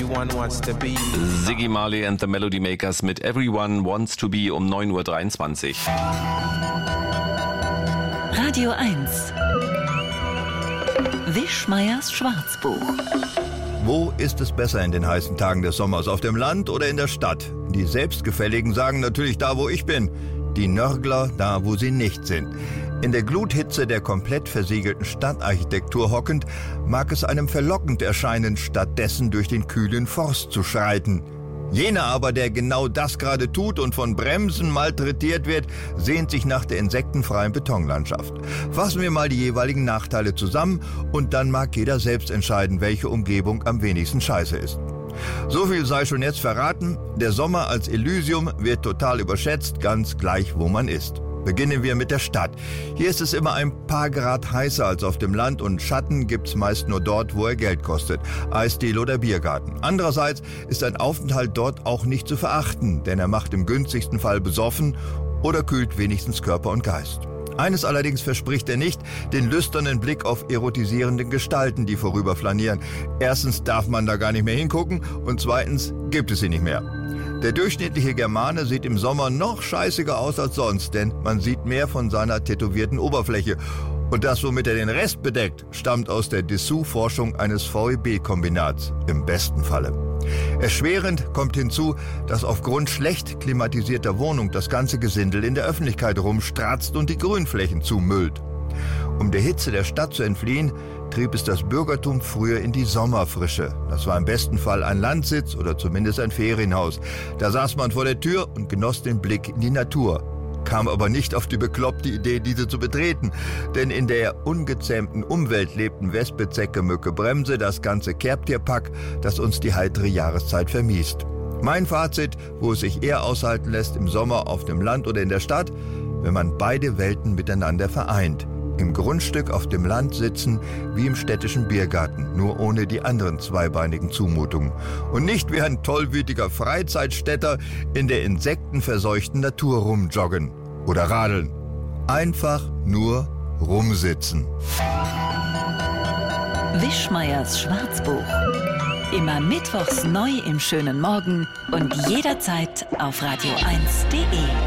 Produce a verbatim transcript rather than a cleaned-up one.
everyone wants to be. Ziggy Marley and the Melody Makers mit Everyone Wants to Be um neun Uhr dreiundzwanzig. Radio eins. Wischmeiers Schwarzbuch. Wo ist es besser in den heißen Tagen des Sommers, auf dem Land oder in der Stadt? Die Selbstgefälligen sagen natürlich da, wo ich bin. Die Nörgler da, wo sie nicht sind. In der Gluthitze der komplett versiegelten Stadtarchitektur hockend, mag es einem verlockend erscheinen, stattdessen durch den kühlen Forst zu schreiten. Jener aber, der genau das gerade tut und von Bremsen malträtiert wird, sehnt sich nach der insektenfreien Betonlandschaft. Fassen wir mal die jeweiligen Nachteile zusammen und dann mag jeder selbst entscheiden, welche Umgebung am wenigsten scheiße ist. So viel sei schon jetzt verraten, der Sommer als Elysium wird total überschätzt, ganz gleich wo man ist. Beginnen wir mit der Stadt. Hier ist es immer ein paar Grad heißer als auf dem Land und Schatten gibt's meist nur dort, wo er Geld kostet, Eisdiele oder Biergarten. Andererseits ist ein Aufenthalt dort auch nicht zu verachten, denn er macht im günstigsten Fall besoffen oder kühlt wenigstens Körper und Geist. Eines allerdings verspricht er nicht, den lüsternen Blick auf erotisierende Gestalten, die vorüberflanieren. Erstens darf man da gar nicht mehr hingucken und zweitens gibt es sie nicht mehr. Der durchschnittliche Germane sieht im Sommer noch scheißiger aus als sonst, denn man sieht mehr von seiner tätowierten Oberfläche. Und das, womit er den Rest bedeckt, stammt aus der Dessous-Forschung eines V E B-Kombinats, im besten Falle. Erschwerend kommt hinzu, dass aufgrund schlecht klimatisierter Wohnung das ganze Gesindel in der Öffentlichkeit rumstratzt und die Grünflächen zumüllt. Um der Hitze der Stadt zu entfliehen, trieb es das Bürgertum früher in die Sommerfrische. Das war im besten Fall ein Landsitz oder zumindest ein Ferienhaus. Da saß man vor der Tür und genoss den Blick in die Natur. Kam aber nicht auf die bekloppte Idee, diese zu betreten. Denn in der ungezähmten Umwelt lebten Wespe, Zecke, Mücke, Bremse, das ganze Kerbtierpack, das uns die heitere Jahreszeit vermiest. Mein Fazit, wo es sich eher aushalten lässt, im Sommer auf dem Land oder in der Stadt, wenn man beide Welten miteinander vereint. Im Grundstück auf dem Land sitzen wie im städtischen Biergarten, nur ohne die anderen zweibeinigen Zumutungen. Und nicht wie ein tollwütiger Freizeitstädter in der insektenverseuchten Natur rumjoggen oder radeln. Einfach nur rumsitzen. Wischmeiers Schwarzbuch. Immer mittwochs neu im schönen Morgen und jederzeit auf radio eins punkt de.